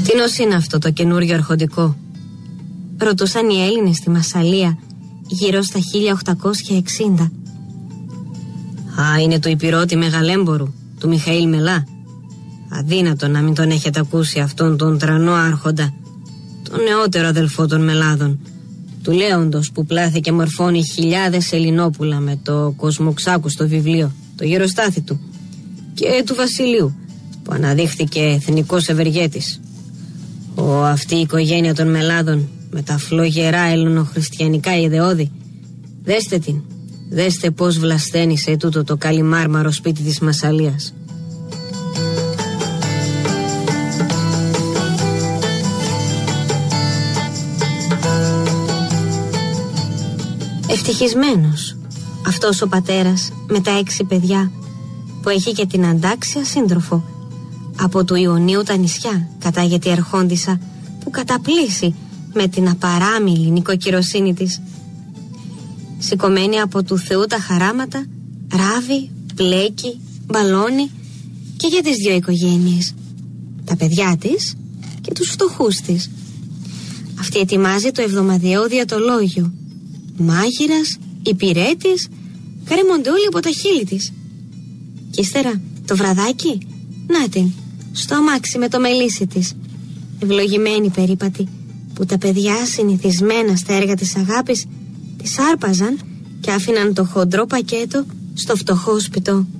Τι νος είναι αυτό το καινούριο αρχοντικό? Ρωτούσαν οι Έλληνες στη Μασσαλία γύρω στα 1860. Α, είναι του υπηρώτη μεγαλέμπορου, του Μιχαήλ Μελά. Αδύνατο να μην τον έχετε ακούσει αυτόν τον τρανό άρχοντα, τον νεότερο αδελφό των Μελάδων, του Λέοντος που πλάθηκε μορφώνει χιλιάδες Ελληνόπουλα με το Κοσμοξάκου στο βιβλίο, το γεροστάθι του, και του Βασιλείου που αναδείχθηκε εθνικός ευεργέτης. Αυτή η οικογένεια των Μελάδων με τα φλογερά ελληνοχριστιανικά ιδεώδη, δέστε την, δέστε πως βλασταίνησε τούτο το καλυμάρμαρο σπίτι της Μασσαλίας. Ευτυχισμένος αυτός ο πατέρας με τα 6 παιδιά, που έχει και την αντάξια σύντροφο. Από του Ιωνίου τα νησιά κατάγεται η αρχόντισσα που καταπλήσει με την απαράμιλη νοικοκυροσύνη της. Σηκωμένη από του Θεού τα χαράματα, ράβει, πλέκει, μπαλώνει και για τις 2 οικογένειες, τα παιδιά της και τους φτωχούς της. Αυτή ετοιμάζει το εβδομαδιαίο διατολόγιο. Μάγειρας, υπηρέτης, καρέμονται όλοι από τα χείλη της. Και ύστερα το βραδάκι, να την, στο αμάξι με το μελίσι της. Ευλογημένη περίπατη που τα παιδιά συνηθισμένα στα έργα της αγάπης της άρπαζαν και άφηναν το χοντρό πακέτο στο φτωχό σπιτό.